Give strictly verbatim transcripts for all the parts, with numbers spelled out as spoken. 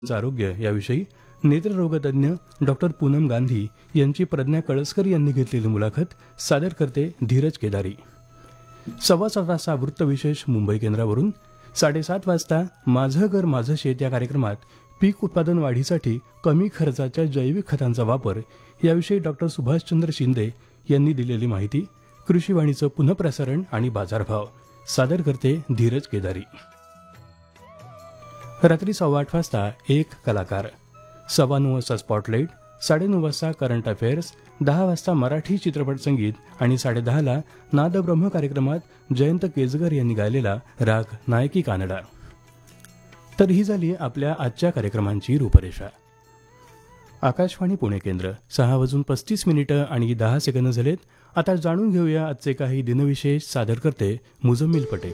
आरोग्य याविषयी नेत्ररोगतज्ञ डॉक्टर पूनम गांधी यांची प्रज्ञा कळसकर यांनी घेतलेली मुलाखत सादर करते धीरज केदारी. सव्वा सात वाजता वृत्तविशेष मुंबई केंद्रावरून. साडेसात वाजता माझं घर माझं शेत या कार्यक्रमात पीक उत्पादन वाढीसाठी कमी खर्चाच्या जैविक खतांचा वापर याविषयी डॉक्टर सुभाषचंद्र शिंदे यांनी दिलेली माहिती. कृषीवाणीचं पुनःप्रसारण आणि बाजारभाव सादर करते धीरज केदारी. रात्री सव्वा आठ वाजता एक कलाकार. सव्वा नऊ वाजता स्पॉटलाईट. साडेनऊ वाजता करंट अफेअर्स. दहा वाजता मराठी चित्रपट संगीत आणि साडेदहाला नादब्रह्म कार्यक्रमात जयंत केजगर यांनी गायलेला राग नायकी कानडा. तर ही झाली आपल्या आजच्या कार्यक्रमांची रूपरेषा. आकाशवाणी पुणे केंद्र. सहा वाजून पस्तीस मिनिटं आणि दहा सेकंद झालेत. आता जाणून घेऊया आजचे काही दिनविशेष. सादर करते मुजम्मिल पटेल.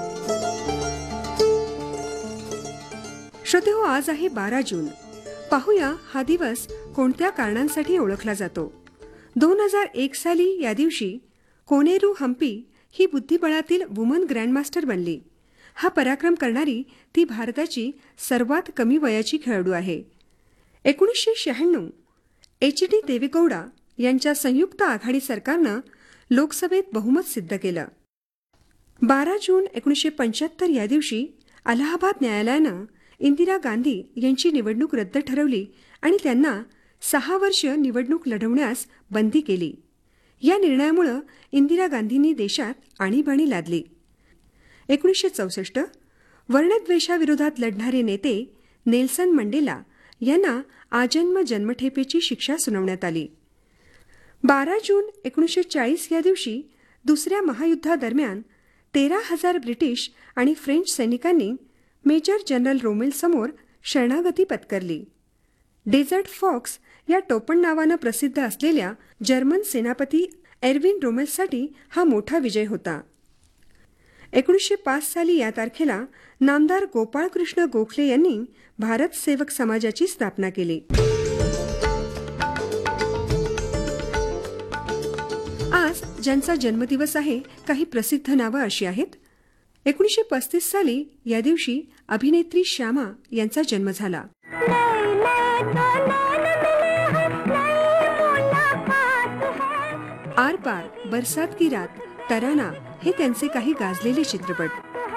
श्रोतेहो, आज आहे बारा जून. पाहूया हा दिवस कोणत्या कारणांसाठी ओळखला जातो. दोन हजार एक साली या दिवशी कोनेरू हम्पी ही बुद्धिबळातील वुमन ग्रँडमास्टर बनली. हा पराक्रम करणारी ती भारताची सर्वात कमी वयाची खेळाडू आहे. एकोणीसशे शहाण्णव एच डी देवेगौडा यांच्या संयुक्त आघाडी सरकारनं लोकसभेत बहुमत सिद्ध केलं. बारा जून एकोणीसशे पंच्याहत्तर या दिवशी अलाहाबाद न्यायालयानं इंदिरा गांधी यांची निवडणूक रद्द ठरवली आणि त्यांना सहा वर्ष निवडणूक लढवण्यास बंदी केली. या निर्णयामुळे इंदिरा गांधींनी देशात आणीबाणी लादली. एकोणीसशे चौसष्ट वर्णद्वेषाविरोधात लढणारे नेते नेल्सन मंडेला यांना आजन्म जन्मठेपेची शिक्षा सुनावण्यात आली. बारा जून एकोणीसशे चाळीस या दिवशी दुसऱ्या महायुद्धादरम्यान तेरा हजार ब्रिटिश आणि फ्रेंच सैनिकांनी मेजर जनरल रोमेल समोर शरणागती पत्करली. डेझर्ट फॉक्स या टोपण नावानं प्रसिद्ध असलेल्या जर्मन सेनापती एरविन रोमेलसाठी हा मोठा विजय होता. एकोणीसशे पाच साली या तारखेला नामदार गोपाळकृष्ण गोखले यांनी भारत सेवक समाजाची स्थापना केली. आज ज्यांचा जन्मदिवस आहे काही प्रसिद्ध नावं अशी आहेत. एकोणीसशे पस्तीस साली या दिवशी अभिनेत्री श्यामा यांचा जन्म झाला. आर पार, बरसात की रात, तराना हे त्यांचे काही गाजलेले चित्रपट.